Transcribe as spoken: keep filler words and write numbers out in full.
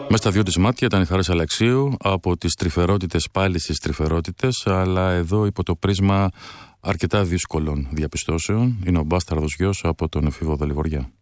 Μες στα δυο της μάτια ήταν η Χαρίς Αλεξίου, από τις τρυφερότητες πάλι στις τρυφερότητες, αλλά εδώ υπό το πρίσμα αρκετά δύσκολων διαπιστώσεων. Είναι ο μπάσταρδος γιος από τον εφήβο Δελιβοριά.